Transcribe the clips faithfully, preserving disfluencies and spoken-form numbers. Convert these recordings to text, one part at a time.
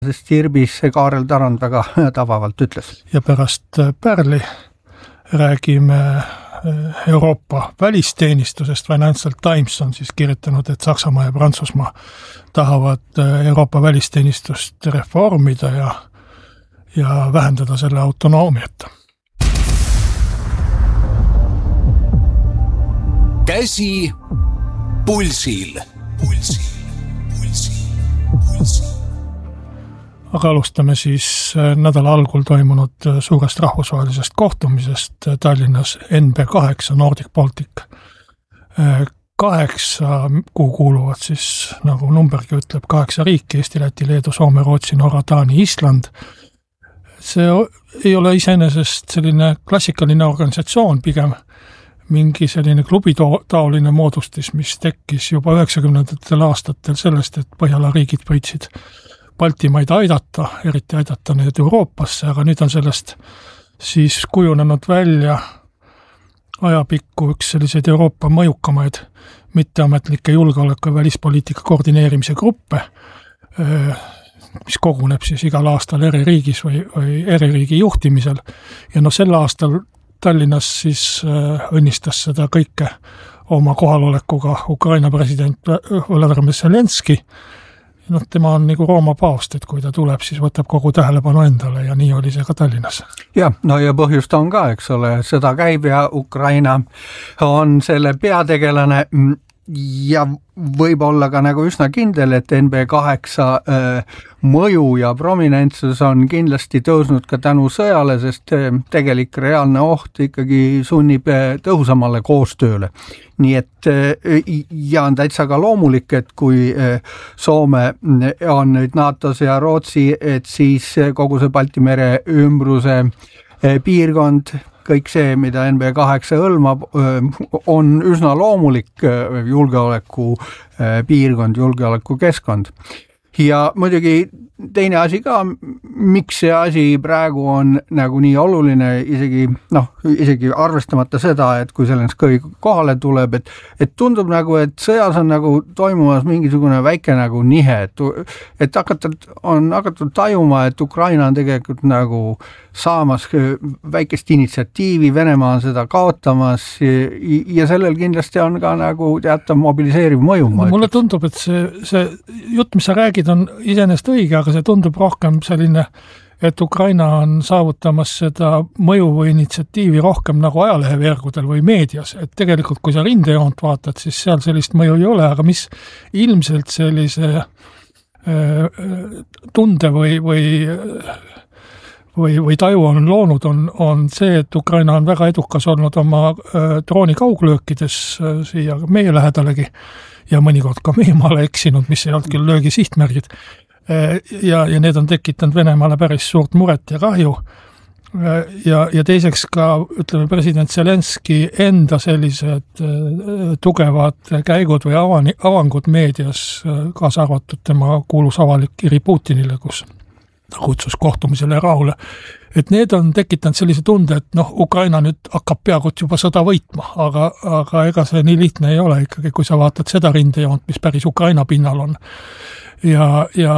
sest Sirbis Kaarel Tarand väga tabavalt ütles. Ja pärast Pärli räägime Euroopa välisteenistusest. Financial Times on siis kirjutanud, et Saksamaa ja Prantsusmaa tahavad Euroopa välisteenistust reformida ja, ja vähendada selle autonoomiat. Käsi pulsil. Pulsil, pulsil, pulsil. Aga alustame siis nädala algul toimunud suurest rahvusvahelisest kohtumisest Tallinnas N B kaheksa Nordic Baltic. Kaheksa, kuhu kuuluvad siis, nagu numbergi ütleb, kaheksa riiki, Eesti, Läti, Leedu, Soome, Rootsi, Norra, Taani, Island. See ei ole iseenesest selline klassikaline organisatsioon, pigem mingi selline klubitaoline moodustis, mis tekkis juba üheksakümnendatel aastatel sellest, et Põhjala riigid püüdsid Baltimaid aidata, eriti aidata need Euroopasse, aga nüüd on sellest siis kujunenud välja ajapikku üks selliseid Euroopa mõjukamaid mitteametlikke julgeoleku ja välispoliitika koordineerimise gruppe, mis koguneb siis igal aastal eri riigis või, või eri riigi juhtimisel. Ja no sel aastal Tallinnas siis õnnistas seda kõike oma kohalolekuga Ukraina president Volodõmõr Zelenskõi. No, tema on nagu Rooma paavst, et kui ta tuleb, siis võtab kogu tähelepanu endale ja nii oli see ka Tallinnas. Ja, no ja põhjust on ka, eks ole, sõda käib ja Ukraina on selle peategelane ja võib olla ka nagu üsna kindel, et N B kaheksa äh, mõju ja prominentsus on kindlasti tõusnud ka tänu sõjale, sest äh, tegelik reaalne oht ikkagi sunnib äh, tõhusamale koostööle. Nii et äh, ja on täitsa ka loomulik, et kui äh, Soome on nüüd NATOs ja Rootsi, et siis kogu see Balti mere ümbruse äh, piirkond, kõik see, mida N B kaheksa hõlmab, on üsna loomulik julgeoleku piirkond, julgeoleku keskkond. Ja muidugi teine asi ka, miks see asi praegu on nagu nii oluline, isegi, noh, isegi arvestamata seda, et kui Zelenskõi kohale tuleb, et, et tundub nagu, et sõjas on nagu toimumas mingisugune väike nagu nihe, et, et hakatud, on hakatud tajuma, et Ukraina on tegelikult nagu saamas väikest initsiatiivi, Venemaa on seda kaotamas ja sellel kindlasti on ka nagu teatav mobiliseeriv mõju. Mulle tundub, et see, see jutt, mis sa räägid, on iseenesest õige, aga see tundub rohkem selline, et Ukraina on saavutamas seda mõju või initsiatiivi rohkem nagu ajalehevergudel või meedias. Et tegelikult, kui sa rindejoont vaatad, siis seal sellist mõju ei ole, aga mis ilmselt sellise äh, tunde või, või või, või taju on loonud, on, on see, et Ukraina on väga edukas olnud oma äh, drooni kauglöökides äh, siia meie lähedalegi ja mõnikord ka meie maale eksinud, mis ei olnud küll löögi sihtmärgid. Äh, ja, ja need on tekitanud Venemaale päris suurt muret ja kahju. Äh, ja, ja teiseks ka, ütleme, president Zelenskõi enda sellised äh, tugevad käigud või avani, avangud meedias, äh, kaasa arvatud tema kuulus avalik kiri Putinile, kus ta kutsus kohtumisele rahule, et need on tekitanud sellise tunde, et noh, Ukraina nüüd hakkab peaaegu juba sõda võitma, aga, aga ega see nii lihtne ei ole ikkagi, kui sa vaatad seda rindejoont, mis päris Ukraina pinnal on. Ja, ja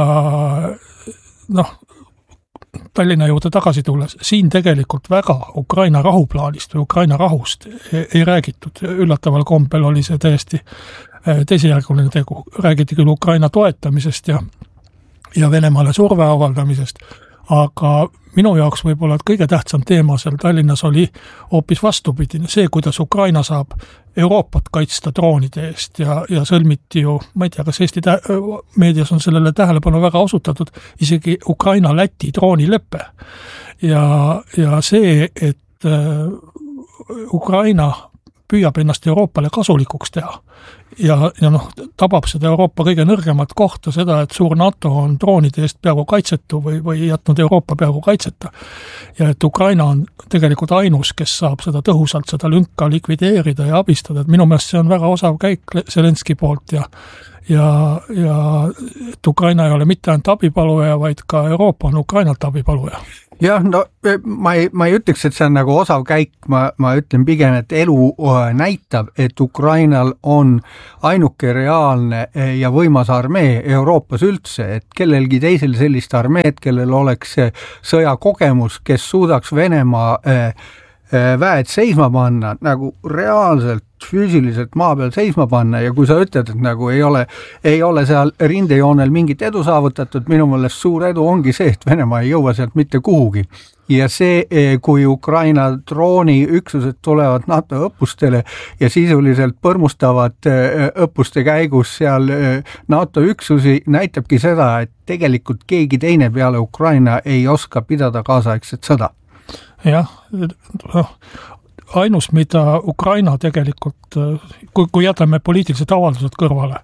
noh, Tallinna juurde tagasi tulles, siin tegelikult väga Ukraina rahuplaanist või Ukraina rahust ei, ei räägitud. Üllataval kombel oli see täiesti teisejärguline tegu. Räägiti küll Ukraina toetamisest ja ja Venemaale surve avaldamisest, aga minu jaoks võib-olla kõige tähtsam teema seal Tallinnas oli hoopis vastupidine, see, kuidas Ukraina saab Euroopat kaitsta droonide eest ja, ja sõlmiti ju, ma ei tea, kas Eesti tä- meedias on sellele tähelepanu väga osutatud, isegi Ukraina-Läti droonileppe. Ja, ja see, et äh, Ukraina püüab ennast Euroopale kasulikuks teha ja, ja noh, tabab seda Euroopa kõige nõrgemat kohta, seda, et suur NATO on droonide eest peaaegu kaitsetu või, või jätnud Euroopa peaaegu kaitseta. Ja et Ukraina on tegelikult ainus, kes saab seda tõhusalt, seda lünka likvideerida ja abistada. Et minu meelest see on väga osav käik Zelenskõi poolt ja, ja, ja et Ukraina ei ole mitte ainult abipaluja, vaid ka Euroopa on Ukrainalt abipaluja. Jah, no ma ei, ma ei ütleks, et see on nagu osav käik, ma, ma ütlen pigem, et elu näitab, et Ukrainal on ainuke reaalne ja võimas armee Euroopas üldse, et kellelgi teisel sellist armeed, kellel oleks sõjakogemus, kes suudaks Venemaa väed seisma panna, nagu reaalselt füüsiliselt maa peal seisma panna ja kui sa ütled, et nagu ei ole, ei ole seal rindejoonel mingit edu saavutatud, minu meelest suur edu ongi see, et Venemaa ei jõua sealt mitte kuhugi. Ja see, kui Ukraina drooniüksused tulevad NATO õppustele ja sisuliselt põrmustavad õppuste käigus seal NATO üksusi, näitabki seda, et tegelikult keegi teine peale Ukraina ei oska pidada kaasaegset sõda. Jah, noh, ainus, mida Ukraina tegelikult, kui, kui jätame poliitilised avaldused kõrvale,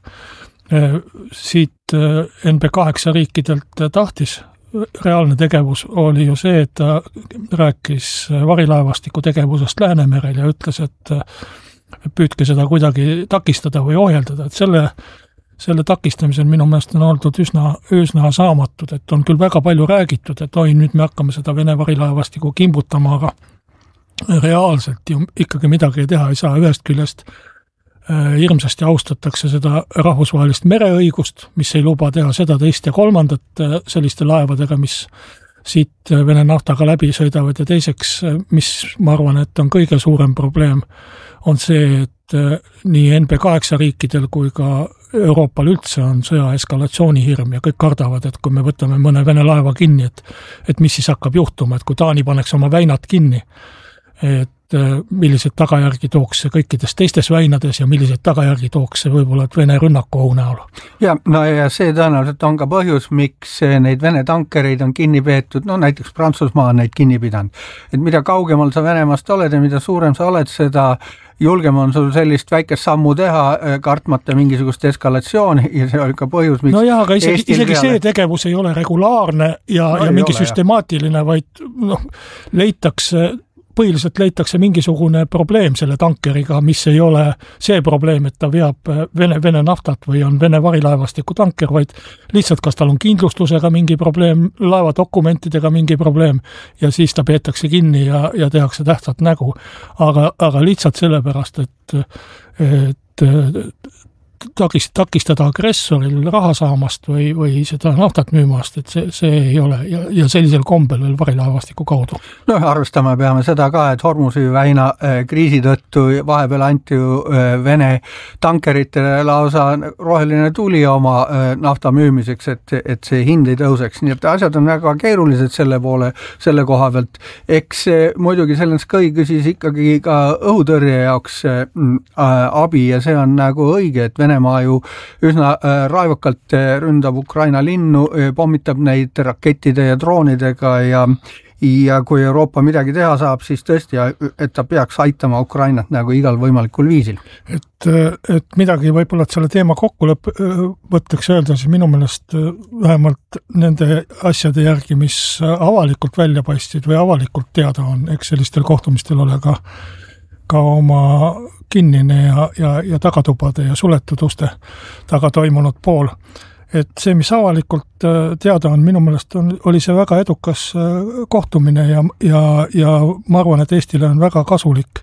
siit N B kaheksa riikidelt tahtis, reaalne tegevus oli ju see, et ta rääkis varilaevastiku tegevusest Läänemerel ja ütles, et püüdke seda kuidagi takistada või ohjeldada, et selle selle takistamisel minu meelest on olnud üsna, üsna saamatud, et on küll väga palju räägitud, et oi, nüüd me hakkame seda Vene varilaevastiku kimbutama, aga reaalselt ju ikkagi midagi teha ei saa. Ühest küljest hirmsasti austatakse seda rahvusvahelist mereõigust, mis ei luba teha seda teist ja kolmandat selliste laevadega, mis siit Vene naftaga läbi sõidavad ja teiseks, mis ma arvan, et on kõige suurem probleem, on see, et nii N B kaheksa riikidel kui ka Euroopal üldse on sõja eskalatsioonihirm ja kõik kardavad, et kui me võtame mõne Vene laeva kinni, et, et mis siis hakkab juhtuma, et kui Taani paneks oma väinad kinni, et millised tagajärgi tooks see kõikides teistes väinades ja millised tagajärgi tooks see võib-olla Vene rünnaku ohu näol. Ja, no ja see tõenäoliselt on ka põhjus, miks neid Vene tankereid on kinni peetud, no näiteks Prantsusmaa on neid kinni pidanud. Et mida kaugemal sa Venemaast oled ja mida suurem sa oled, seda julgem on sul sellist väikest sammu teha, kartmata mingisugust eskalatsiooni ja see oli ka põhjus, miks no jah, aga isegi, isegi see tegevus ei ole regulaarne ja, no, ja mingi ole, süstemaatiline, vaid noh, leitakse põhiliselt leitakse mingisugune probleem selle tankeriga, mis ei ole see probleem, et ta veab Vene, Vene naftat või on Vene varilaevastiku tanker, vaid lihtsalt kas tal on kindlustusega mingi probleem, laeva dokumentidega mingi probleem ja siis ta peetakse kinni ja, ja tehakse tähtsat nägu. Aga, aga lihtsalt sellepärast, et, et takist, takistada agressoril raha saamast või, või seda naftat müümast, et see, see ei ole ja, ja sellisel kombel veel varilaevastiku kaudu. No arvestame peame seda ka, et Hormuzi väina kriisi tõttu vahepeal anti ju Vene tankeritele lausa roheline tuli oma nafta müümiseks, et, et see hind ei tõuseks. Nii et asjad on väga keerulised selle poole, selle koha pealt. Eks muidugi Zelenskõi küsis ikkagi ka õhutõrje jaoks abi ja see on nagu õige, et Venemaa ju üsna raevakalt ründab Ukraina linnu, pommitab neid rakettide ja droonidega ja, ja kui Euroopa midagi teha saab, siis tõesti, et ta peaks aitama Ukrainat nagu igal võimalikul viisil. Et, et midagi võib-olla, et selle teema kokkulõpp võttaks öelda, siis minu meelest vähemalt nende asjade järgi, mis avalikult välja paistsid või avalikult teada on, eks sellistel kohtumistel ole ka ka oma kinnine ja, ja, ja tagatubade ja suletud uste taga toimunud pool. Et see, mis avalikult teada on, minu meelest on, oli see väga edukas kohtumine ja, ja, ja ma arvan, et Eestile on väga kasulik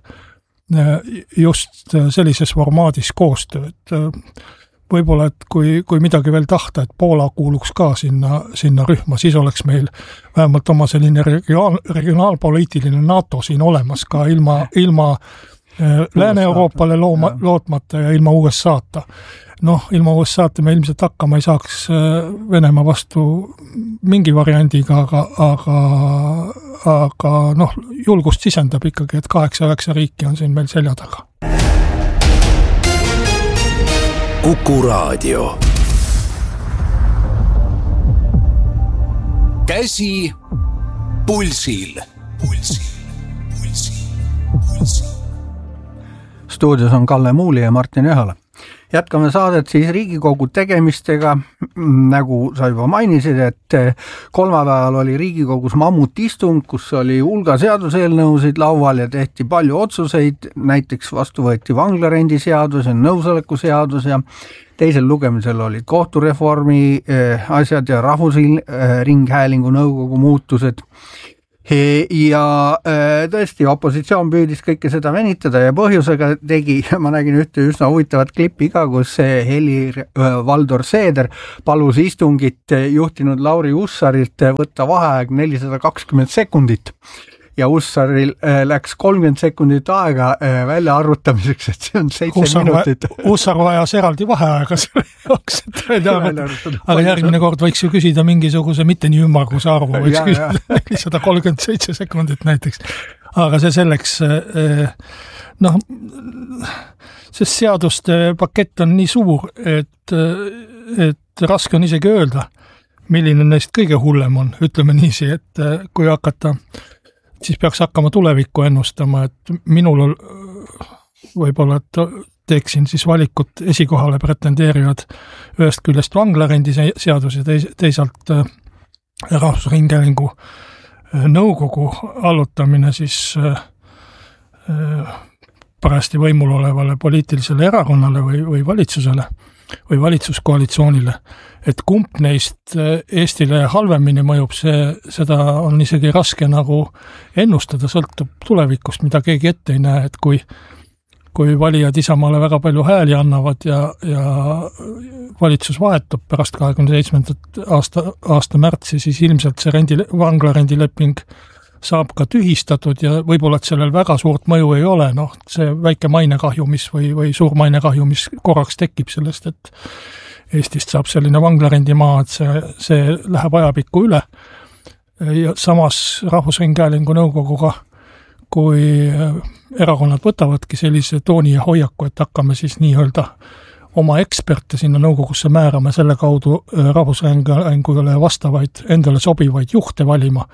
just sellises formaadis koostöö. Et võib-olla, et kui, kui midagi veel tahta, et Poola kuuluks ka sinna, sinna rühma, siis oleks meil vähemalt oma selline regionaal, regionaalpoliitiline NATO siin olemas ka ilma, ilma Lääne-Euroopale looma, lootmata ja ilma U S A-ta. Noh, ilma U S A-ta me ilmselt hakkama ei saaks Venemaa vastu mingi variandiga, aga, aga, aga noh, julgust sisendab ikkagi, et kaheksa-üheksa riiki on siin meil selja taga. Kuku Raadio. Käsi pulsil. Pulsil, pulsil, pulsil. Stuudios on Kalle Muuli ja Martin Jõhala. Jätkame saadet siis Riigikogu tegemistega, nagu sa juba mainisid, et kolmapäeval oli Riigikogus mammutistung, kus oli hulga seaduseelnõusid laual ja tehti palju otsuseid, näiteks vastu võeti vanglarendi seadus ja nõusoleku seadus ja teisel lugemisel olid kohtureformi asjad ja rahvusringhäälingu nõukogu muutused. ja tõesti opositsioon püüdis kõike seda venitada ja põhjusega tegi, ma nägin ühte üsna huvitavat klippi ka, kus Helir-Valdor Seeder palus istungit juhtinud Lauri Hussarilt võtta vaheaeg nelisada kakskümmend sekundit ja Hussaril läks kolmkümmend sekundit aega välja arvutamiseks, et see on seitse Hussar minutit. Hussar vajas eraldi vaheaega selle jaoks, et välja arvutada. Aga järgmine kord võiks ju küsida mingisuguse mitte nii ümmarguse arvu, võiks ja, küsida nelisada kolmkümmend seitse sekundit näiteks. Aga see selleks, noh, see seaduste pakett on nii suur, et, et raske on isegi öelda, milline neist kõige hullem on, ütleme niisi, et kui hakata siis peaks hakkama tulevikku ennustama, et minul võib-olla teeksin siis valikut esikohale pretendeerivad ühest küljest vanglarendi seadus ja teisalt Rahvusringhäälingu nõukogu allutamine siis parajasti võimul olevale poliitilisele erakonnale või, või valitsusele või valitsuskoalitsioonile, et kumb neist Eestile halvemini mõjub, see, seda on isegi raske nagu ennustada, sõltub tulevikust, mida keegi ette ei näe, et kui, kui valijad Isamaale väga palju hääli annavad ja, ja valitsus vahetub pärast kahekümne seitsmendat aasta, aasta märtsi, siis ilmselt see rendi, vanglarendileping saab ka tühistatud ja võib-olla, et sellel väga suurt mõju ei ole, noh, see väike mainekahju, mis või, või suur mainekahju, mis korraks tekib sellest, et Eestist saab selline vanglarendi maa, et see, see läheb ajapikku üle. Ja samas Rahvusringhäälingu nõukoguga, kui erakonnad võtavadki sellise tooni ja hoiaku, et hakkame siis nii-öelda oma eksperte sinna nõukogusse määrama, selle kaudu Rahvusringhäälingule vastavaid, endale sobivaid juhte valima,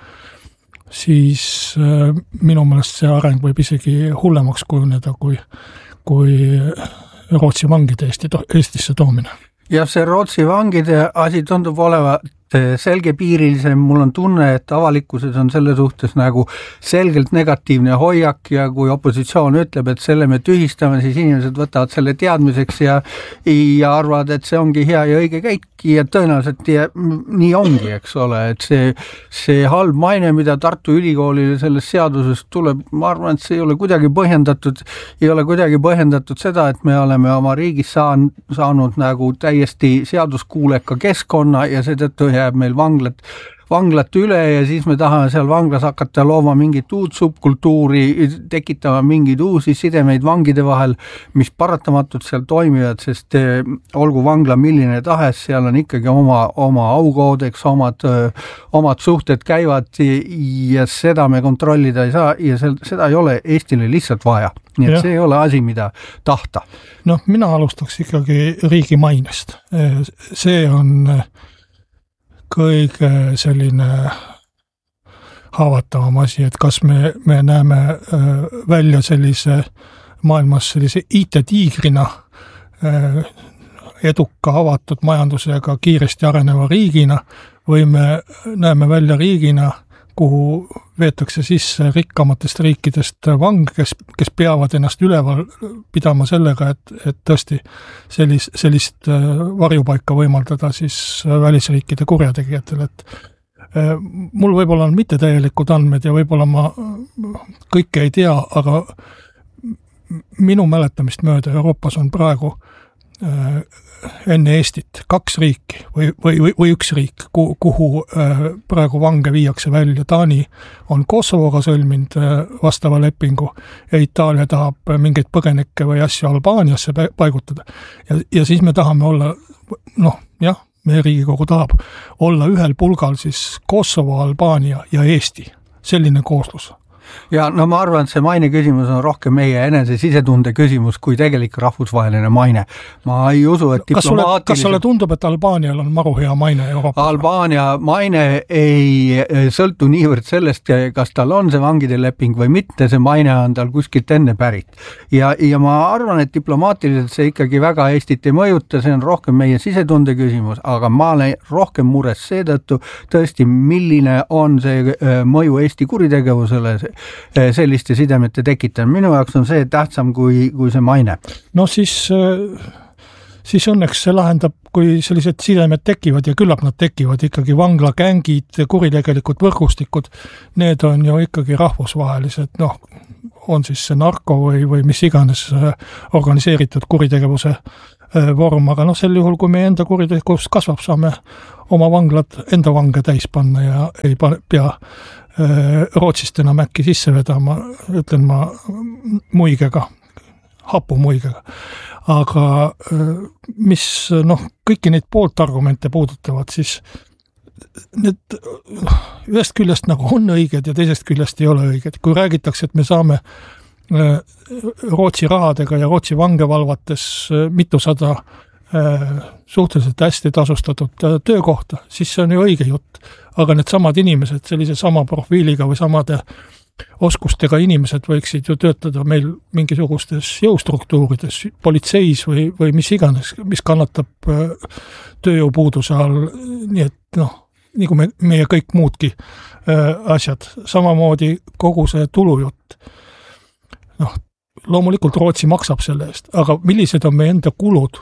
siis minu meelest see areng võib isegi hullemaks kujuneda kui, kui Rootsi vangide Eesti, Eestisse toomine. Ja see Rootsi vangide asi tundub olevat selgepiirilisem, mul on tunne, et avalikkuses on selle suhtes nagu selgelt negatiivne hoiak ja kui opositsioon ütleb, et selle me tühistame, siis inimesed võtavad selle teadmiseks ja, ja arvavad, et see ongi hea ja õige käik ja tõenäoliselt ja, nii ongi, eks ole, et see, see halb maine, mida Tartu Ülikoolile sellest seadusest tuleb, ma arvan, et see ei ole kuidagi põhjendatud, ei ole kuidagi põhjendatud seda, et me oleme oma riigis saan, saanud nagu täiesti seaduskuuleka keskkonna ja seetõttu jääb meil vanglat, vanglat üle ja siis me tahame seal vanglas hakata looma mingit uut subkultuuri, tekitama mingeid uusi sidemeid vangide vahel, mis paratamatult seal toimivad, sest eh, olgu vangla milline tahes, seal on ikkagi oma, oma aukoodeks, omad, omad suhted käivad ja seda me kontrollida ei saa ja sel, seda ei ole Eestile lihtsalt vaja. Nii et ja. See ei ole asi, mida tahta. Noh, mina alustaks ikkagi riigi mainest. See on kõige selline haavatavam asi, et kas me, me näeme välja sellise maailmas sellise I T-tiigrina eduka avatud majandusega kiiresti areneva riigina või me näeme välja riigina, kuhu veetakse sisse rikkamatest riikidest vang, kes, kes peavad ennast üleval pidama sellega, et, et tõesti sellis, sellist varjupaika võimaldada siis välisriikide kurjategijatele, et mul võib-olla on mitte täielikud andmed ja võib-olla ma kõike ei tea, aga minu mäletamist mööda Euroopas on praegu enne Eestit kaks riiki või, või, või üks riik, kuhu praegu vange viiakse välja. Taani on Kosovoga sõlminud vastava lepingu ja Itaalia tahab mingeid põgenikke või asju Albaaniasse paigutada. Ja, ja siis me tahame olla, noh, jah, meie Riigikogu tahab olla ühel pulgal siis Kosovo, Albaania ja Eesti. Selline kooslus. Ja no ma arvan, et see maine küsimus on rohkem meie enese sisetunde küsimus kui tegelik rahvusvaheline maine. Ma ei usu, et kas sulle, kas sulle tundub, et Albaanial on maru hea maine Euroopas? Albaania maine ei sõltu niivõrd sellest, kas tal on see vangide leping või mitte, see maine on tal kuskilt enne pärit. Ja, ja ma arvan, et diplomaatiliselt see ikkagi väga Eestit ei mõjuta, see on rohkem meie sisetunde küsimus, aga ma olen rohkem mures seetõttu tõesti, milline on see mõju Eesti kuritegevusele selliste sidemete tekitan. Minu jaoks on see tähtsam kui, kui see maine. No siis, siis õnneks see lahendab kui sellised sidemed tekivad ja küllap nad tekivad ikkagi vanglakängid, kuritegelikud võrgustikud, need on ju ikkagi rahvusvahelised, noh, on siis see narko või, või mis iganes organiseeritud kuritegevuse vorm, aga noh, sel juhul, kui meie enda kuritegevus kasvab, saame oma vanglad enda vange täis panna ja ei pea Rootsist enam äkki sisse vedama, ütlen ma muigega, hapu muigega. Aga mis noh, kõiki neid poolt argumente puudutavad, siis need ühest küljest nagu on õiged ja teisest küljest ei ole õiged. Kui räägitakse, et me saame Rootsi rahadega ja Rootsi vange valvates mitusada suhteliselt hästi tasustatud töökohta, siis see on ju õige jutt. Aga need samad inimesed, sellise sama profiiliga või samade oskustega inimesed võiksid ju töötada meil mingisugustes jõustruktuurides, politseis või, või mis iganes, mis kannatab tööjõupuuduse all, nii et noh, nii kui me, meie kõik muudki asjad, samamoodi kogu see tulujutt. Noh, loomulikult Rootsi maksab selle eest, aga millised on meie enda kulud?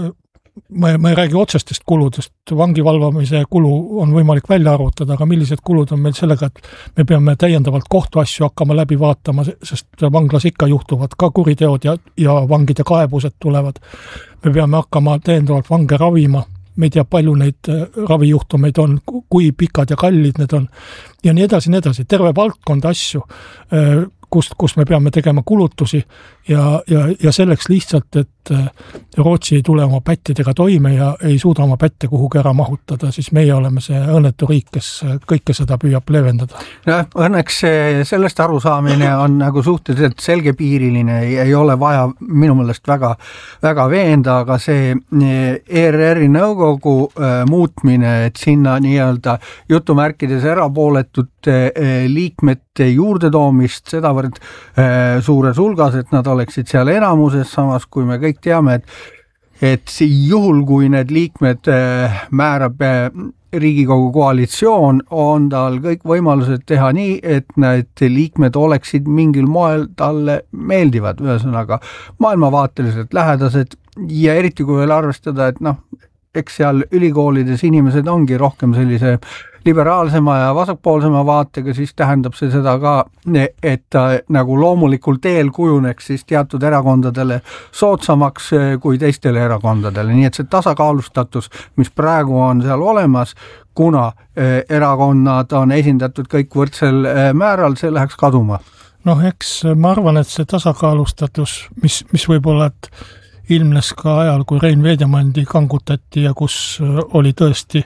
Ma, ma ei räägi otsestest kuludest, vangi valvamise kulu on võimalik välja arvutada, aga millised kulud on meil sellega, et me peame täiendavalt kohtuasju hakkama läbi vaatama, sest vanglas ikka juhtuvad ka kuriteod ja, ja vangide kaebused tulevad. Me peame hakkama täiendavalt vange ravima, me ei tea, palju neid ravijuhtumeid on, kui pikad ja kallid need on ja nii edasi, nii edasi, terve valdkond asju, kust, kus me peame tegema kulutusi ja, ja, ja selleks lihtsalt, et Rootsi ei tule oma pättidega toime ja ei suuda oma pätte kuhugi ära mahutada, siis meie oleme see õnnetu riik, kes kõike seda püüab leevendada. No, õnneks sellest arusaamine on nagu suhteliselt selgepiiriline, ei ole vaja minu meelest väga, väga veenda, aga see E R R-i nõukogu muutmine, et sinna nii-öelda jutumärkides erapooletute liikmete juurde toomist sedavõrd suures hulgas, et nad oleksid seal enamuses, samas kui me kõik teame, et et juhul, kui need liikmed määrab Riigikogu koalitsioon, on tal kõik võimalused teha nii, et need liikmed oleksid mingil moel talle meeldivad, ühesõnaga maailmavaateliselt lähedased ja eriti kui veel arvestada, et noh, eks seal ülikoolides inimesed ongi rohkem sellise liberaalsema ja vasakpoolsema vaatega, siis tähendab see seda ka, et ta nagu loomulikul teel kujuneks siis teatud erakondadele soodsamaks kui teistele erakondadele. Nii et see tasakaalustatus, mis praegu on seal olemas, kuna erakonnad on esindatud kõik võrdsel määral, see läheks kaduma. Noh, eks ma arvan, et see tasakaalustatus, mis, mis võib-olla, et ilmnes ka ajal, kui Rein Veedemandi kangutati ja kus oli tõesti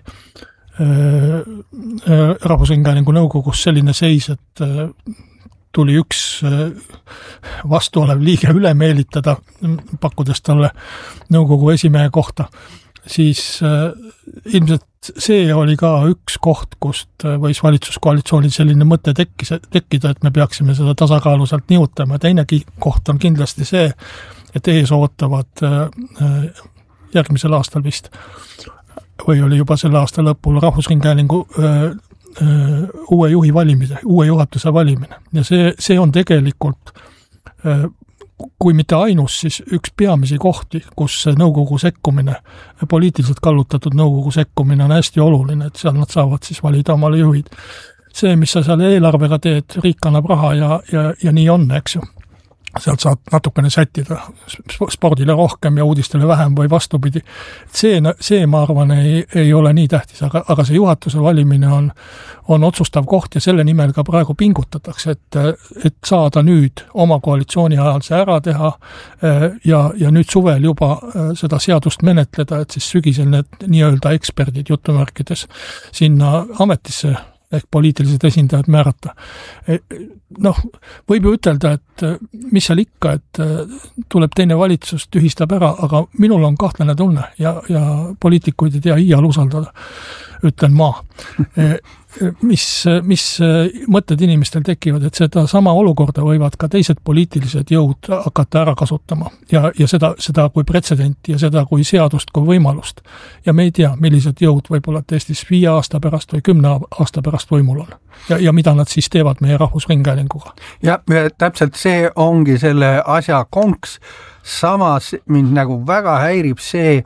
Rahvusringhäälingu nõukogus selline seis, et tuli üks vastuolev liige üle meelitada, pakkudes talle nõukogu esimehe kohta, siis ilmselt see oli ka üks koht, kust võis valitsuskoalitsioonil selline mõte tekkis, tekkida, et me peaksime seda tasakaalu sealt nihutama. Teinegi koht on kindlasti see, et ees ootavad järgmisel aastal vist või oli juba selle aasta lõpul Rahvusringhäälingu öö, öö, uue juhi valimise, uue juhatuse valimine. Ja see, see on tegelikult, öö, kui mitte ainus, siis üks peamisi kohti, kus nõukogu sekkumine, poliitiliselt kallutatud nõukogu sekkumine on hästi oluline, et seal nad saavad siis valida omale juhid. See, mis sa seal eelarvega teed, riik annab raha ja, ja, ja nii on, eks ju. Sealt saad natukene sättida spordile rohkem ja uudistele vähem või vastupidi. See, see ma arvan, ei, ei ole nii tähtis, aga, aga see juhatuse valimine on, on otsustav koht ja selle nimel ka praegu pingutatakse, et, et saada nüüd oma koalitsiooni ajal see ära teha ja, ja nüüd suvel juba seda seadust menetleda, et siis sügisel need nii-öelda eksperdid jutumärkides sinna ametisse ehk poliitilised esindajad määrata. Noh, võib ju ütelda, et mis seal ikka, et tuleb teine valitsus, tühistab ära, aga minul on kahtlane tunne ja, ja poliitikuid ei tea iial usaldada, ütlen ma. Mis, mis mõtted inimestel tekivad, et seda sama olukorda võivad ka teised poliitilised jõud hakata ära kasutama ja, ja seda, seda kui pretsedenti ja seda kui seadust kui võimalust. Ja me ei tea, millised jõud võib-olla Eestis viie aasta pärast või kümne aasta pärast võimul on ja, ja mida nad siis teevad meie Rahvusringhäälinguga. Ja täpselt see ongi selle asja konks. Samas mind nagu väga häirib see,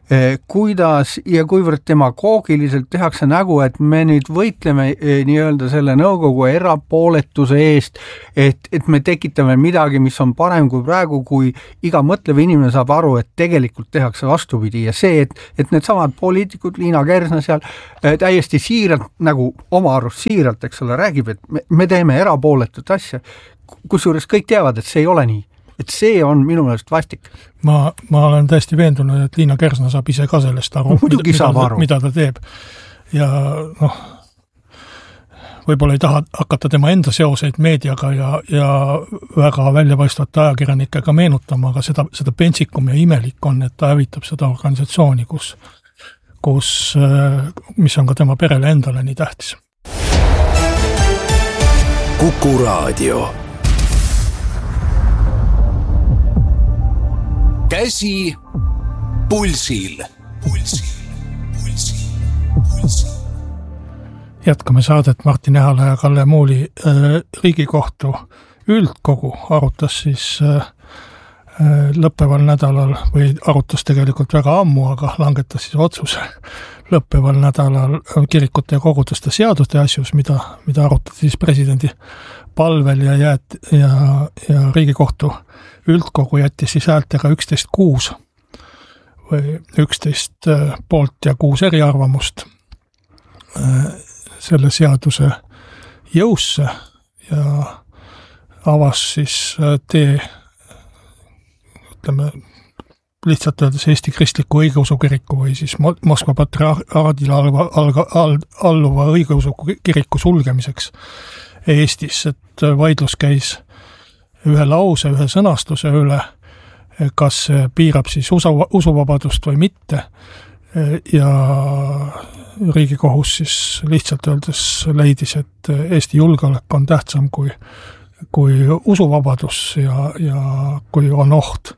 kuidas ja kuivõrd demagoogiliselt tehakse nägu, et me nüüd võitleme nii-öelda selle nõukogu erapooletuse eest, et, et me tekitame midagi, mis on parem kui praegu, kui iga mõtlev inimene saab aru, et tegelikult tehakse vastupidi ja see, et, et need samad poliitikud, Liina Kersna seal täiesti siiralt, nagu oma arust siiralt, eks ole, räägib, et me, me teeme erapooletut asja, kusjuures kõik teavad, et see ei ole nii. Et see on minu meelest vastik. Ma, ma olen täiesti veendunud, et Liina Kersna saab ise ka sellest aru, mida, mida, aru. mida ta teeb. Ja noh, võib-olla ei taha hakata tema enda seoseid meediaga ja, ja väga väljapaistvate ajakirjanikega meenutama, aga seda, seda pentsikum ja imelik on, et ta hävitab seda organisatsiooni, kus, kus, mis on ka tema perele endale nii tähtis. Kuku Raadio. Käsi pulsil. Pulsil, pulsil, pulsil. Jätkame saadet Martin Ehala ja Kalle Muuli. Riigikohtu üldkogu arutas siis lõppeval nädalal või arutas tegelikult väga ammu, aga langetas siis otsuse lõppeval nädalal kirikute ja koguduste seaduste asjus, mida, mida arutati siis presidendi palvel ja, jäät, ja, ja Riigikohtu üldkogu jättis siis häältega üksteist kuus või üksteist poolt ja kuus eriarvamust selle seaduse jõusse ja avas siis tee, ütleme, lihtsalt öeldes Eesti Kristliku Õigeusu Kiriku või siis Moskva patriarhaadile alluva õigeusu kiriku sulgemiseks Eestis, et vaidlus käis ühe lause, ühe sõnastuse üle, kas piirab siis usu, usuvabadust või mitte ja Riigikohus siis lihtsalt öeldes leidis, et Eesti julgeolek on tähtsam kui, kui usuvabadus ja, ja kui on oht,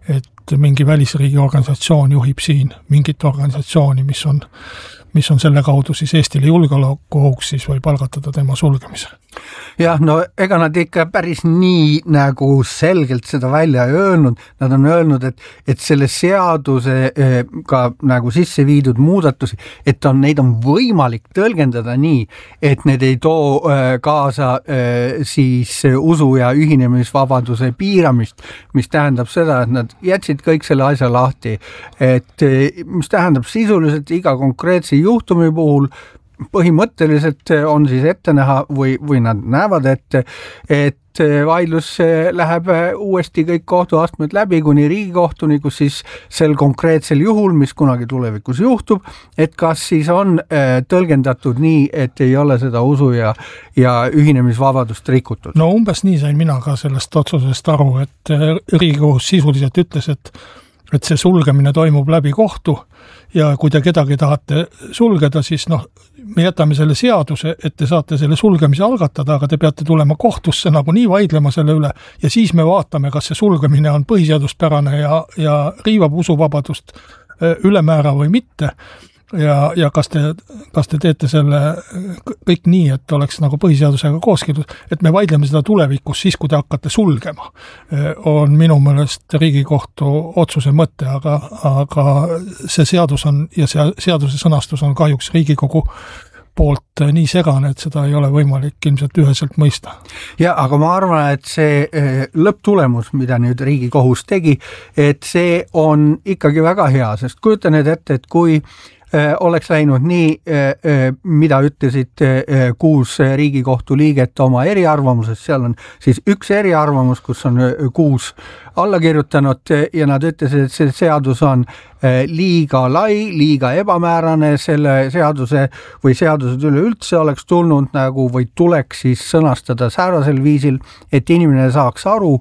et mingi välisriigi organisatsioon juhib siin mingit organisatsiooni, mis on, mis on selle kaudu siis Eestile julgeolekuohuks, siis võib algatada tema sulgemise. Jah, no ega nad ikka päris nii nagu selgelt seda välja ei öelnud. Nad on öelnud, et, et selle seaduse ka nagu sisse viidud muudatusi, et on, neid on võimalik tõlgendada nii, et need ei too kaasa siis usu ja ühinemisvabaduse piiramist, mis tähendab seda, et nad jätsid kõik selle asja lahti, et mis tähendab sisuliselt iga konkreetse juhtumi puhul põhimõtteliselt on siis ette näha või, või nad näevad ette, et vaidlus läheb uuesti kõik kohtuastmed läbi kuni Riigikohtuni, kus siis sel konkreetsel juhul, mis kunagi tulevikus juhtub, et kas siis on tõlgendatud nii, et ei ole seda usu ja, ja ühinemisvabadust rikutud. No umbes nii sain mina ka sellest otsusest aru, et Riigikohus sisuliselt ütles, et et see sulgemine toimub läbi kohtu ja kui te kedagi tahate sulgeda, siis noh, me jätame selle seaduse, et te saate selle sulgemise algatada, aga te peate tulema kohtusse nagu nii vaidlema selle üle ja siis me vaatame, kas see sulgemine on põhiseaduspärane ja, ja riivab usuvabadust ülemäära või mitte. Ja, ja kas te, kas te teete selle kõik nii, et oleks nagu põhiseadusega kooskõlas, et me vaidleme seda tulevikus siis, kui te hakkate sulgema, on minu meelest Riigikohtu otsuse mõte, aga, aga see seadus on ja see seaduse sõnastus on kahjuks Riigikogu poolt nii segane, et seda ei ole võimalik ilmselt üheselt mõista. Ja, aga ma arvan, et see lõpptulemus, mida nüüd Riigikohus tegi, et see on ikkagi väga hea, sest kujuta nüüd ette, et kui oleks läinud nii, mida ütlesid kuus Riigikohtu liiget oma eriarvamuses, seal on siis üks eriarvamus, kus on kuus alla kirjutanud ja nad ütlesid, et see seadus on liiga lai, liiga ebamäärane, selle seaduse või seadused üleüldse oleks tulnud nagu või tuleks siis sõnastada säärasel viisil, et inimene saaks aru,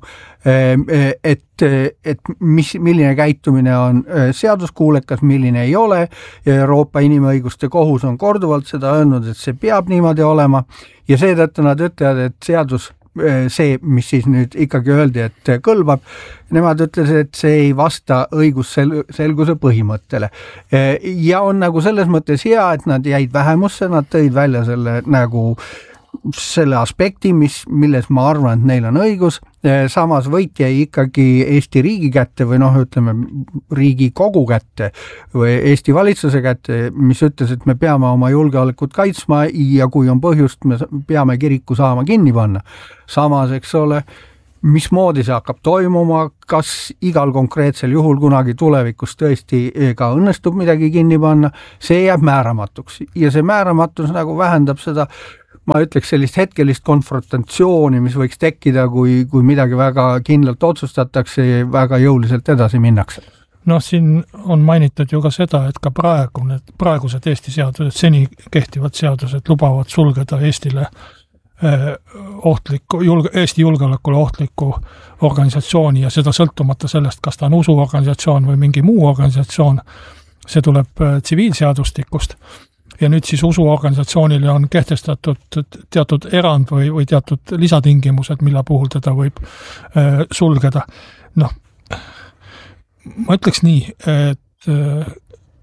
et, et mis, milline käitumine on seaduskuulekas, milline ei ole ja Euroopa Inimõiguste Kohus on korduvalt seda öelnud, et see peab niimoodi olema ja seetõttu nad ütlevad, et seadus see, mis siis nüüd ikkagi öeldi, et kõlbab, nemad ütlesid, et see ei vasta õigusselguse põhimõttele. Ja on nagu selles mõttes hea, et nad jäid vähemusse, nad tõid välja selle nagu selle aspekti, mis, milles ma arvan, et neil on õigus, samas võit jäi ikkagi Eesti riigi kätte või noh, ütleme Riigikogu kätte või Eesti valitsuse kätte, mis ütles, et me peame oma julgeolekut kaitsma ja kui on põhjust, me peame kiriku saama kinni panna. Samas, eks ole, mismoodi see hakkab toimuma, kas igal konkreetsel juhul kunagi tulevikus tõesti ka õnnestub midagi kinni panna, see jääb määramatuks. Ja see määramatus nagu vähendab seda, ma ütleks sellist hetkelist konfrontatsiooni, mis võiks tekkida, kui, kui midagi väga kindlalt otsustatakse ja väga jõuliselt edasi minnakse. Noh, siin on mainitud ju ka seda, et ka praegu need praegused Eesti seadused, seni kehtivad seadused lubavad sulgeda Eestile ohtliku, julge, Eesti julgeolekule ohtliku organisatsiooni ja seda sõltumata sellest, kas ta on usuorganisatsioon või mingi muu organisatsioon, see tuleb tsiviilseadustikust ja nüüd siis usuorganisatsioonile on kehtestatud teatud erand või, või teatud lisatingimused, mille puhul teda võib äh, sulgeda. Noh, ma ütleks nii, et äh,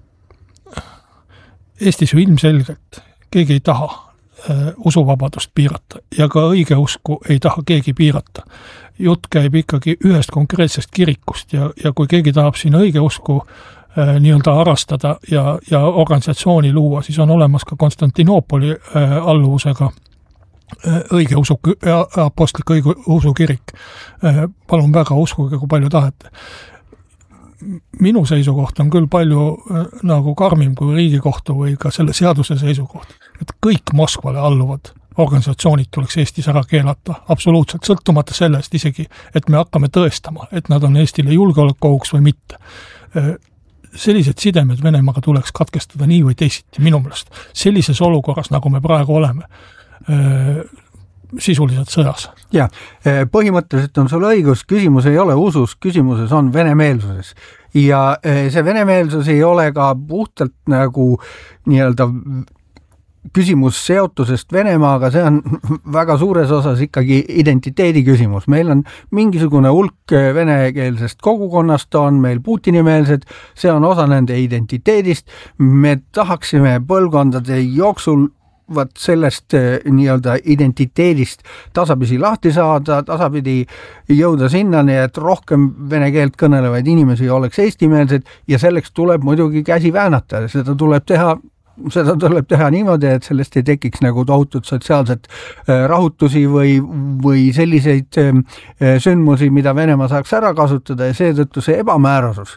Eestis ju ilmselgelt keegi ei taha usuvabadust piirata ja ka õigeusku ei taha keegi piirata. Jutt käib ikkagi ühest konkreetsest kirikust ja, ja kui keegi tahab siin õigeusku äh, nii-öelda harrastada ja, ja organisatsiooni luua, siis on olemas ka Konstantinoopoli äh, alluvusega äh, õigeusu, apostlik õigeusu kirik. Äh, palun väga, uskuge, kui palju tahate. Minu seisukoht on küll palju äh, nagu karmim kui Riigikohtu või ka selle seaduse seisukoht, et kõik Moskvale alluvad organisatsioonid tuleks Eestis ära keelata, absoluutselt sõltumata sellest isegi, et me hakkame tõestama, et nad on Eestile julgeolekuohuks või mitte. Äh, sellised sidemed Venemaaga tuleks katkestada nii või teisiti, minu meelest. Sellises olukorras, nagu me praegu oleme, äh, sisuliselt sõjas. Ja, põhimõtteliselt on sul õigus, küsimus ei ole usus, küsimuses on venemeelsuses. Ja see venemeelsus ei ole ka puhtalt nagu nii-öelda küsimus seotusest Venemaaga, see on väga suures osas ikkagi identiteedi küsimus. Meil on mingisugune hulk venekeelsest kogukonnast, on meil Putini-meelsed, see on osa nende identiteedist. Me tahaksime põlvkondade jooksul vaat sellest nii-öelda identiteedist tasapisi lahti saada, tasapidi jõuda sinnani, et rohkem vene keelt kõnelevaid inimesi oleks eestimeelsed ja selleks tuleb muidugi käsi väänata. Seda tuleb teha seda tuleb teha niimoodi, et sellest ei tekiks nagu tohutut sotsiaalset rahutusi või, või selliseid sündmusi, mida Venemaa saaks ära kasutada ja seetõttu see ebamäärasus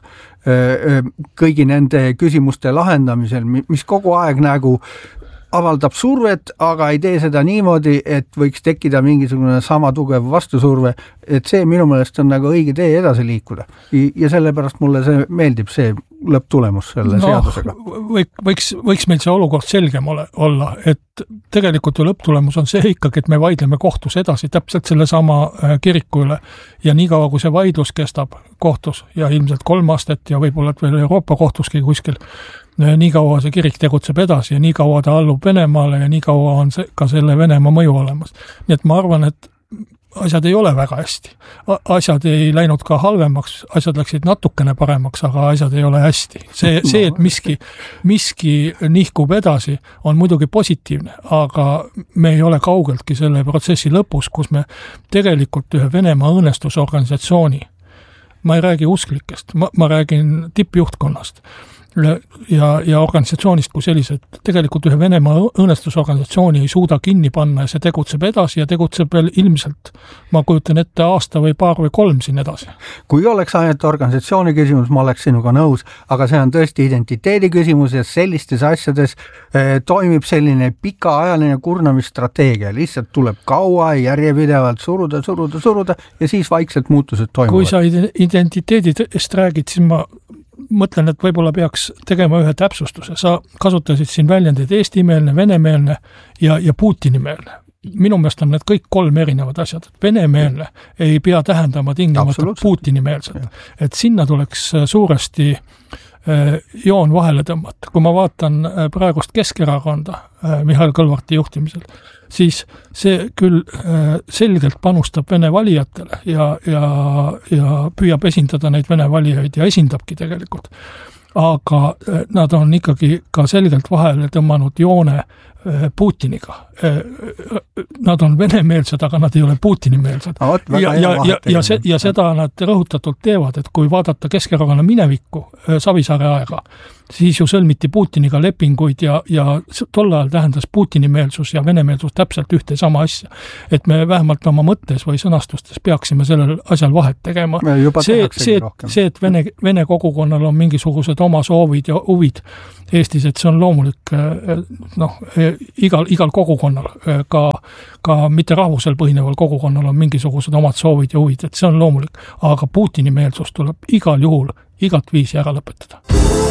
kõigi nende küsimuste lahendamisel, mis kogu aeg nagu avaldab survet, aga ei tee seda niimoodi, et võiks tekkida mingisugune sama tugev vastusurve, et see minu meelest on nagu õige tee edasi liikuda. Ja sellepärast mulle see meeldib, see lõpptulemus selle no, seadusega. Võiks, võiks meil see olukord selgem ole, olla, et tegelikult ju lõpptulemus on see ikkagi, et me vaidleme kohtus edasi täpselt selle sama kiriku üle ja nii kaua, kui see vaidlus kestab kohtus ja ilmselt kolm aastat ja võib-olla veel Euroopa kohtuski kuskil, nii kaua see kirik tegutseb edasi ja nii kaua ta allub Venemaale ja nii kaua on see, ka selle Venemaa mõju olemas. Nii et ma arvan, et asjad ei ole väga hästi. Asjad ei läinud ka halvemaks, asjad läksid natukene paremaks, aga asjad ei ole hästi. See, see et miski, miski nihkub edasi, on muidugi positiivne, aga me ei ole kaugeltki selle protsessi lõpus, kus me tegelikult ühe Venemaa õõnestusorganisatsiooni, ma ei räägi usklikest, ma, ma räägin tippjuhtkonnast, ja, ja organisatsioonist kui sellised, tegelikult ühe Venemaa õõnestusorganisatsiooni ei suuda kinni panna ja see tegutseb edasi ja tegutseb veel ilmselt, ma kujutan ette aasta või paar või kolm siin edasi. Kui oleks ainult organisatsiooni küsimus, ma oleks sinuga nõus, aga see on tõesti identiteedi küsimus ja sellistes asjades eh, toimib selline pikaajaline kurnamisstrateegia, lihtsalt tuleb kaua järjepidevalt suruda, suruda, suruda ja siis vaikselt muutused toimuvad. Kui sa identiteedist räägid, siis ma mõtlen, et võib-olla peaks tegema ühe täpsustuse. Sa kasutasid siin väljendid eestimeelne, venemeelne ja, ja Putini-meelne. Minu meelest on need kõik kolm erinevad asjad. Venemeelne ei pea tähendama tingimata Putini-meelset. Et sinna tuleks suuresti joon vahele tõmmata. Kui ma vaatan praegust Keskerakonda Mihhail Kõlvarti juhtimisel, siis see küll selgelt panustab vene valijatele ja, ja, ja püüab esindada neid vene valijaid ja esindabki tegelikult. Aga nad on ikkagi ka selgelt vahele tõmmanud joone Putiniga. Nad on venemeelsed, aga nad ei ole Putini-meelsed. No, võt, ja, ja, ja, ja, se, ja seda nad rõhutatult teevad, et kui vaadata Keskerakonna minevikku Savisaare aega, siis ju sõlmiti Putiniga lepinguid ja, ja tol ajal tähendas Putini-meelsus ja venemeelsus täpselt ühte sama asja. Et me vähemalt oma mõttes või sõnastustes peaksime sellel asjal vahet tegema. See, see, see, et vene, vene kogukonnal on mingisugused oma soovid ja huvid Eestis, et see on loomulik noh, igal, igal kogukonnal, ka, ka mitte rahvusel põhineval kogukonnal on mingisugused omad soovid ja huvid, et see on loomulik. Aga Putini meelsus tuleb igal juhul, igat viisi ära lõpetada.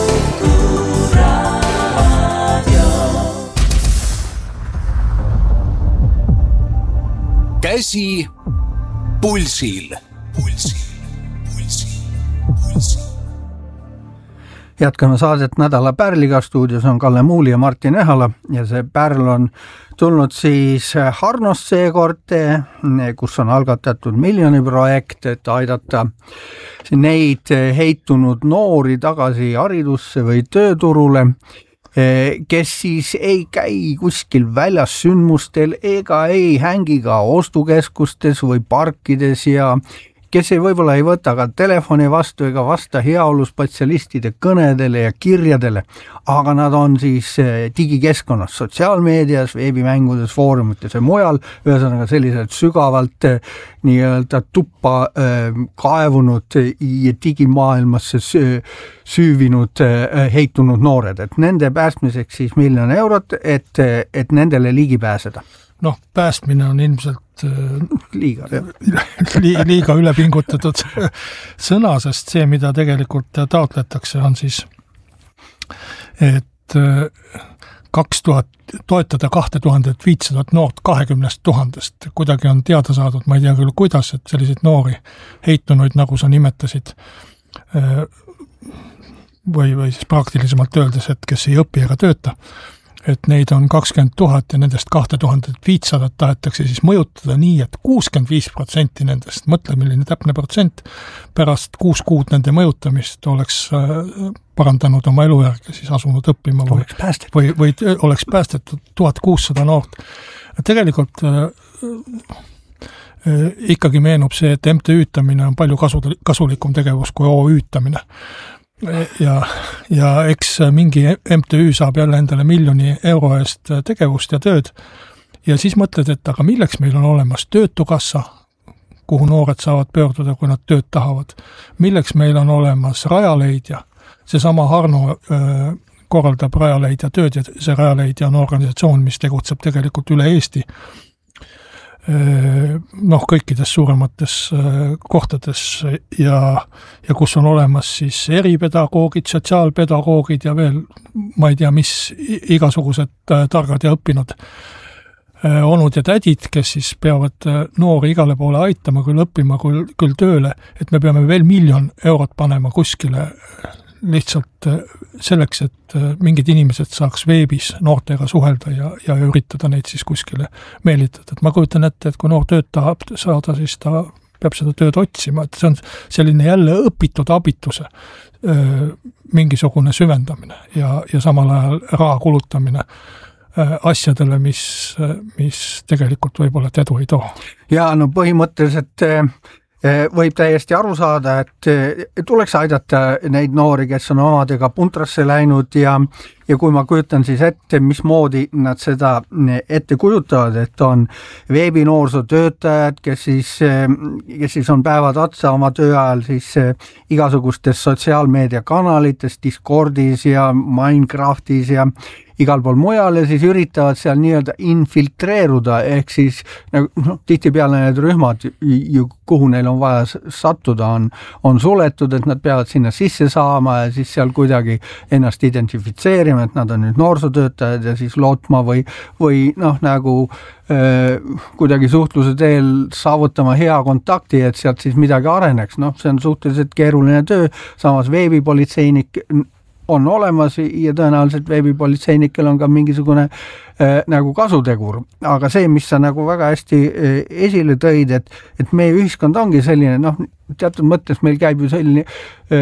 Käsi pulsil. Pulsil, pulsil, pulsil. Jätkame saadet Nädala Pärliga, stuudios on Kalle Muuli ja Martin Ehala ja see Pärl on tulnud siis Harnost seekord, kus on algatatud miljoni projekt, et aidata neid heitunud noori tagasi haridusse või tööturule, kes siis ei käi kuskil väljas sündmustel ega ei hängi ka ostukeskustes või parkides ja kes ei võib-olla ei võta ka telefoni vastu ega vasta heaoluspetsialistide kõnedele ja kirjadele, aga nad on siis digikeskkonnas, sotsiaalmeedias, veebimängudes, foorumites ja mujal, ühesõnaga selliselt sügavalt nii-öelda tuppa kaevunud ja digimaailmasse süüvinud heitunud noored, et nende päästmiseks siis miljon eurot, et, et nendele ligi pääseda. Noh, päästmine on ilmselt liiga, li, liiga ülepingutatud sõna, sest see, mida tegelikult taotletakse, on siis, et kaks tuhat toetada kahte tuhandet viitsadat noort kahekümnest tuhandest. Kuidagi on teada saadud, ma ei tea küll kuidas, et selliseid noori heitunuid, nagu sa nimetasid, või, või siis praktilisemalt öeldes, et kes ei õpi ega tööta, et neid on kakskümmend tuhat ja nendest kahte tuhandet viitsadat tahetakse siis mõjutada nii, et kuuskümmend viis protsenti nendest, mõtle milline täpne protsent, pärast kuus kuud nende mõjutamist oleks parandanud oma elujärge, siis asunud õppima või, või, või oleks päästetud tuhat kuussada noort. Tegelikult äh, äh, ikkagi meenub see, et M T Ü-tamine on palju kasu, kasulikum tegevus kui O Ü-tamine. Ja, ja eks mingi M T Ü saab jälle endale miljoni euro eest tegevust ja tööd ja siis mõtled, et aga milleks meil on olemas töötukassa, kuhu noored saavad pöörduda, kui nad tööd tahavad, milleks meil on olemas Rajaleidja, seesama Harno öö, korraldab Rajaleidja tööd ja see Rajaleidja on organisatsioon, mis tegutseb tegelikult üle Eesti, noh, kõikides suuremates kohtades ja, ja kus on olemas siis eripedagoogid, sotsiaalpedagoogid ja veel, ma ei tea, mis igasugused targad ja õppinud onud ja tädid, kes siis peavad noori igale poole aitama, küll õppima, küll, küll tööle, et me peame veel miljon eurot panema kuskile lihtsalt selleks, et mingid inimesed saaks veebis noortega suhelda ja, ja üritada neid siis kuskile meelitada. Et ma kujutan ette, et kui noor tööd tahab saada, siis ta peab seda tööd otsima, et see on selline jälle õpitud abituse öö, mingisugune süvendamine ja, ja samal ajal raha kulutamine öö, asjadele, mis, mis tegelikult võib-olla edu ei too. Ja no põhimõtteliselt võib täiesti aru saada, et tuleks aidata neid noori, kes on omadega puntrasse läinud ja, ja kui ma kujutan siis ette, mismoodi nad seda ette kujutavad, et on veebinoorsootöötajad, kes siis, kes siis on päevad otsa oma töö ajal siis igasugustes sotsiaalmeediakanalites, Discordis ja Minecraftis ja igal pool mujal ja siis üritavad seal nii-öelda infiltreeruda, ehk siis nagu, no, tihtipeale need rühmad, ju, kuhu neil on vaja sattuda, on, on suletud, et nad peavad sinna sisse saama ja siis seal kuidagi ennast identifitseerima, et nad on nüüd noorsootöötajad ja siis lootma või, või noh, nagu äh, kuidagi suhtluse teel saavutama hea kontakti, et sealt siis midagi areneks. Noh, see on suhteliselt keeruline töö, samas veebipolitseinik on olemas ja tõenäoliselt veebipolitseinikel on ka mingisugune äh, nagu kasutegur. Aga see, mis sa nagu väga hästi äh, esile tõid, et, et meie ühiskond ongi selline, noh, teatud mõttes meil käib ju selline äh,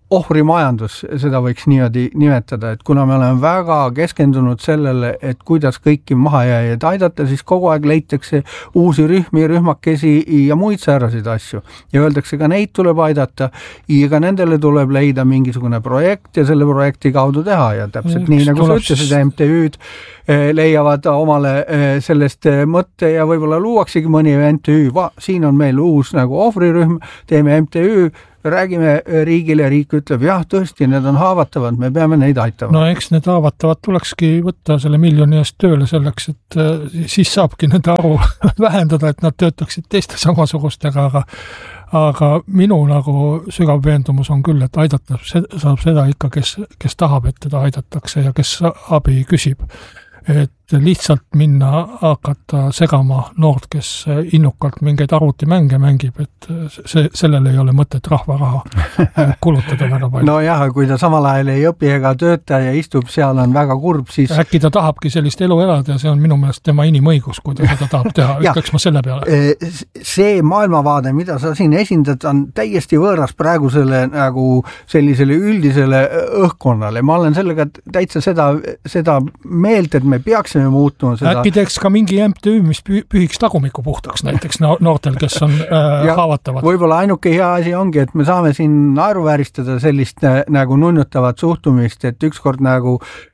ohvrimajandus, seda võiks niimoodi nimetada, et kuna me oleme väga keskendunud sellele, et kuidas kõiki mahajääjaid aidata, siis kogu aeg leitakse uusi rühmi, rühmakesi ja muid sääraseid asju. Ja öeldakse, ka neid tuleb aidata ja ka nendele tuleb leida mingisugune projekt ja selle projekti kaudu teha ja täpselt Eks nii, nagu sa ütlesid, M T Üd leiavad omale sellest mõtte ja võib-olla luuaksegi mõni M T Ü. Va, siin on meil uus nagu ohvrirühm, teeme M T Ü, räägime riigile, riik ütleb, jah, tõesti, need on haavatavad, me peame neid aitama. No eks need haavatavad tulekski võtta selle miljoni eest tööle selleks, et siis saabki nende arvu vähendada, et nad töötaksid teiste samasugustega, aga aga minu nagu sügav veendumus on küll, et aidata saab seda ikka, kes, kes tahab, et teda aidatakse ja kes abi küsib. Et lihtsalt minna hakata segama noort, kes innukalt mingeid arvutimänge mängib, et see, sellel ei ole mõtet rahva raha kulutada väga palju. No jah, kui ta samal ajal ei õpi ega tööta ja istub seal, on väga kurb, siis... Äkki ta tahabki sellist elu elada ja see on minu meelest tema inimõigus, kui ta seda tahab teha. Ütleks ma selle peale. See maailmavaade, mida sa siin esindad, on täiesti võõras praegusele nagu sellisele üldisele õhkkonnale. Ma olen sellega täitsa seda, seda meelt, et me peaksime muutuma seda. Äkki teeks ka mingi M T Ü, mis pühiks tagumiku puhtaks näiteks noortel, kes on äh, haavatavad. Võib-olla ainuke hea asi ongi, et me saame siin naeruvääristada sellist nagu nunnutavat suhtumist, et ükskord nagu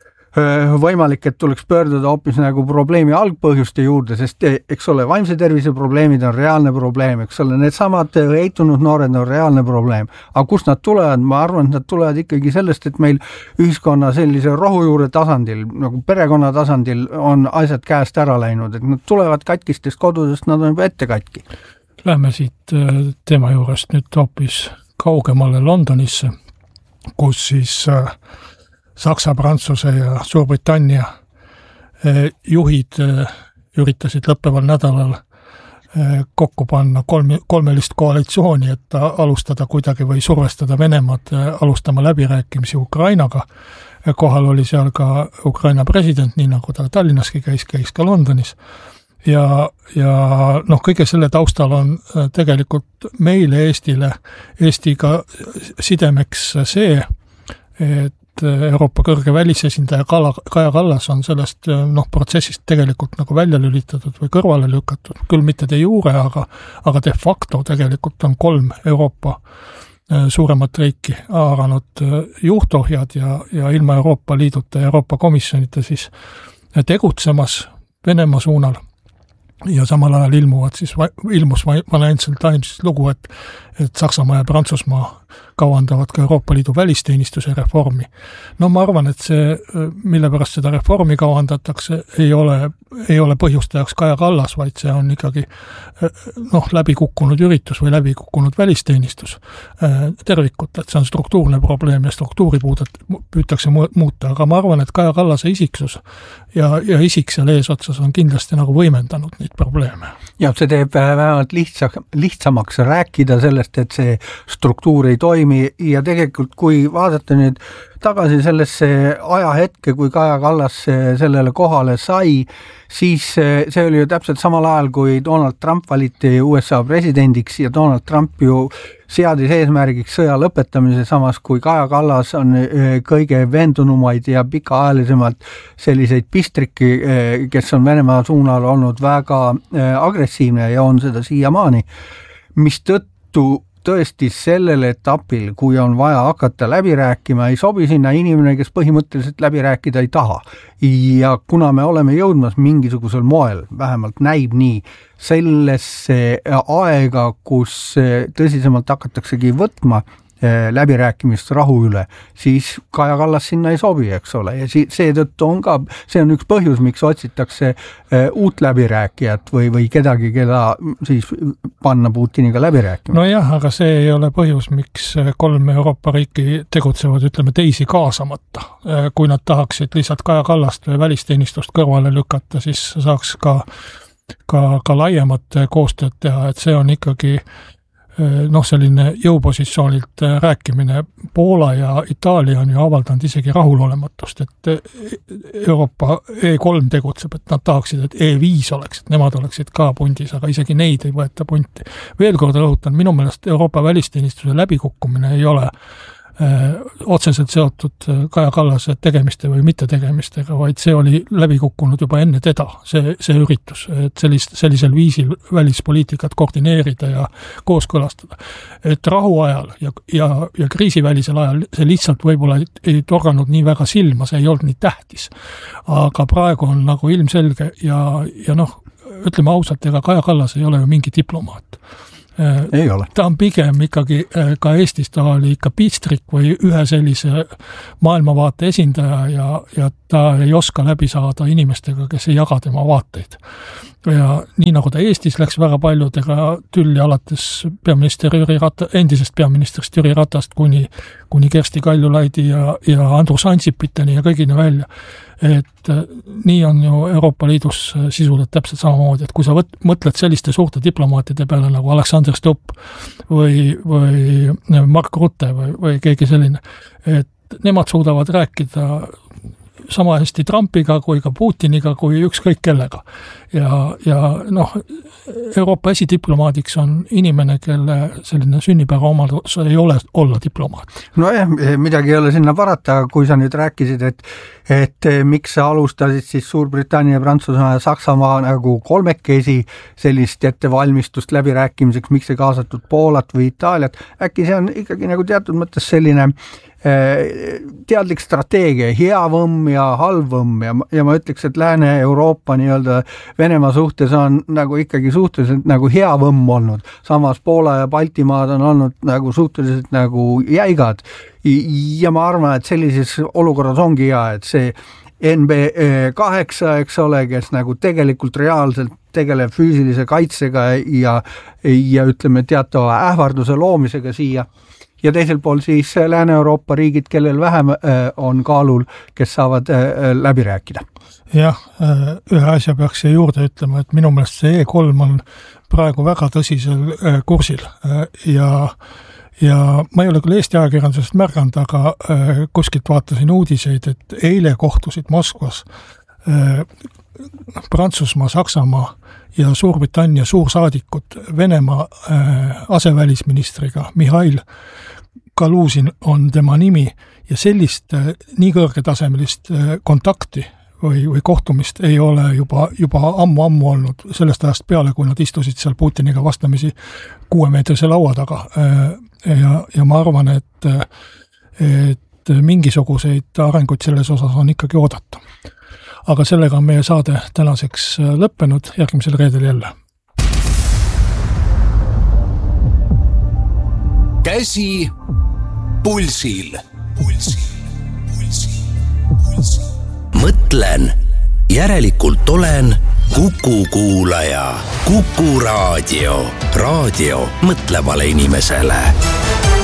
võimalik, et tuleks pöörduda hoopis nagu probleemi algpõhjuste juurde, sest eks ole, vaimse tervise probleemid on reaalne probleem, eks ole, need samad heitunud noored on reaalne probleem. Aga kust nad tulevad? Ma arvan, et nad tulevad ikkagi sellest, et meil ühiskonna sellise rohujuure tasandil, nagu perekonna tasandil on asjad käest ära läinud, et nad tulevad katkistest kodudest, nad on juba ette katki. Lähme siit teema juurest nüüd hoopis kaugemale Londonisse, kus siis Saksa, Prantsuse ja Suurbritannia juhid üritasid lõppeval nädalal kokku panna kolm, kolmelist koalitsiooni, et alustada kuidagi või survestada Venemaad alustama läbirääkimisi Ukrainaga. Kohal oli seal ka Ukraina president, nii nagu ta Tallinnaski käis, käis ka Londonis. Ja, ja noh, kõige selle taustal on tegelikult meile Eestile, Eestiga sidemeks see, et Euroopa kõrge välisesindaja Kaja Kallas on sellest noh, protsessist tegelikult nagu välja lülitatud või kõrvale lükatud, küll mitte de jure, aga, aga de facto tegelikult on kolm Euroopa suuremat riiki haaranud juhtohjad ja, ja ilma Euroopa Liiduta ja Euroopa Komisjonita siis tegutsemas Venemaa suunal. Ja samal ajal ilmuvad siis, ilmus Financial Timesis lugu, et, et Saksamaa ja Prantsusmaa kavandavad ka Euroopa Liidu välisteenistuse reformi. No ma arvan, et see, mille pärast seda reformi kavandatakse, ei ole, ei ole põhjustajaks Kaja Kallas, vaid see on ikkagi noh, läbikukkunud üritus või läbikukkunud välisteenistus tervikut, et see on struktuurne probleem ja struktuuri puudet, püütakse muuta, aga ma arvan, et Kaja Kallase isiksus ja, ja isik seal eesotsas on kindlasti nagu võimendanud neid probleeme. Ja see teeb vähemalt lihtsa, lihtsamaks rääkida sellest, et see struktuur ei toimi ja tegelikult kui vaadata nüüd tagasi sellesse ajahetke, kui Kaja Kallas sellele kohale sai, siis see oli ju täpselt samal ajal, kui Donald Trump valiti U S A presidendiks ja Donald Trump ju seadis eesmärgiks sõja lõpetamise, samas kui Kaja Kallas on kõige veendunumaid ja pikaajalisemalt selliseid pistriki, kes on Venemaa suunal olnud väga agressiivne ja on seda siiamaani, mis tõttu tõesti sellel etapil, kui on vaja hakata läbi rääkima, ei sobi sinna inimene, kes põhimõtteliselt läbi rääkida ei taha. Ja kuna me oleme jõudmas mingisugusel moel, vähemalt näib nii, sellesse aega, kus tõsisemalt hakataksegi võtma läbirääkimist rahu üle, siis Kaja Kallas sinna ei sobi, eks ole, ja seetõttu on ka, see on üks põhjus, miks otsitakse uut läbirääkijat või, või kedagi, keda siis panna Putiniga läbi rääkima. No jah, aga see ei ole põhjus, miks kolm Euroopa riiki tegutsevad, ütleme, teisi kaasamata. Kui nad tahaksid lihtsalt Kaja Kallast või välisteenistust kõrvale lükata, siis saaks ka, ka, ka laiemat koostööd teha, et see on ikkagi noh, selline jõupositsioonilt rääkimine. Poola ja Itaalia on ju avaldanud isegi rahulolematust, et Euroopa E kolm tegutseb, et nad tahaksid, et E viis oleks, et nemad oleksid ka pundis, aga isegi neid ei võeta punti. Veel kord rõhutan, minu meelest Euroopa välisteenistuse läbikukkumine ei ole otseselt seotud Kaja Kallase tegemiste või mitte tegemistega, vaid see oli läbi kukkunud juba enne teda, see, see üritus, et sellist, sellisel viisil välispoliitikat koordineerida ja kooskõlastada. Et rahu ajal ja, ja, ja kriisivälisel ajal see lihtsalt võib-olla ei, ei torganud nii väga silma, see ei olnud nii tähtis. Aga praegu on nagu ilmselge ja, ja noh, ütleme ausalt, ega Kaja Kallas ei ole ju mingi diplomaat. Ei ole. Ta on pigem ikkagi ka Eestis, ta oli ikka piistrik või ühe sellise maailmavaate esindaja ja, ja ta ei oska läbi saada inimestega, kes ei jaga tema vaateid. Ja nii nagu ta Eestis läks väga paljudega tülli alates peaminister Jüri Rata, endisest peaministrist Jüri Ratast kuni, kuni Kersti Kaljulaidi ja, ja Andrus Ansipiteni ja kõigini välja. Et nii on ju Euroopa Liidus sisuliselt täpselt samamoodi, et kui sa võt, mõtled selliste suurte diplomaatide peale nagu Aleksander Stubb või, või Mark Rutte või, või keegi selline, et nemad suudavad rääkida sama hästi Trumpiga kui ka Putiniga kui ükskõik kellega. Ja, ja noh, Euroopa esidiplomaadiks on inimene, kelle selline sünnipära omadus ei ole olla diplomaat. No jah, midagi ei ole sinna parata, kui sa nüüd rääkisid, et, et miks sa alustasid siis Suurbritannia, Prantsusmaa ja Saksamaa nagu kolmekesi sellist ettevalmistust läbirääkimiseks, miks ei kaasatud Poolat või Itaaliat, äkki see on ikkagi nagu teatud mõttes selline teadlik strateegia, hea võmm ja halb võmm ja, ja ma ütleks, et Lääne-Euroopa nii-öelda Venemaa suhtes on nagu ikkagi suhteliselt nagu hea võmm olnud. Samas Poola ja Baltimaad on olnud nagu suhteliselt nagu jäigad ja ma arvan, et sellises olukorras ongi hea, et see N B kaheksa, eks ole, kes nagu tegelikult reaalselt tegeleb füüsilise kaitsega ja, ja ütleme teatava ähvarduse loomisega siia. Ja teisel pool siis Lääne-Euroopa riigid, kellel vähem on kaalul, kes saavad läbi rääkida. Jah, ühe asja peaks siia juurde ütlema, et minu meelest see E kolm on praegu väga tõsisel kursil ja, ja ma ei ole küll Eesti ajakirjandusest märganud, aga kuskilt vaatasin uudiseid, et eile kohtusid Moskvas Prantsusmaa, Saksamaa ja Suurbritannia suursaadikud Venemaa asevälisministriga Mihhail Galusin on tema nimi ja sellist nii kõrgetasemelist kontakti või, või kohtumist ei ole juba, juba ammu-ammu olnud sellest ajast peale, kui nad istusid seal Putiniga vastamisi kuuemeetrise laua taga. Ja, ja ma arvan, et, et mingisuguseid arenguid selles osas on ikkagi oodata. Aga sellega on meie saade tänaseks lõppenud, järgmisel reedel jälle. Käsi pulsil. Pulsil, pulsil, pulsil. Mõtlen, järelikult olen Kuku kuulaja. Kuku raadio. Raadio mõtlevale inimesele.